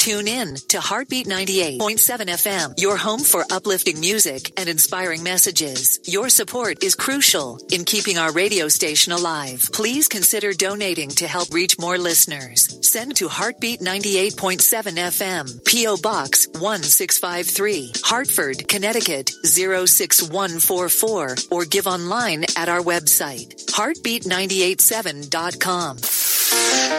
Tune in to Heartbeat 98.7 FM, your home for uplifting music and inspiring messages. Your support is crucial in keeping our radio station alive. Please consider donating to help reach more listeners. Send to Heartbeat 98.7 FM, P.O. Box 1653, Hartford, Connecticut 06144, or give online at our website, heartbeat987.com.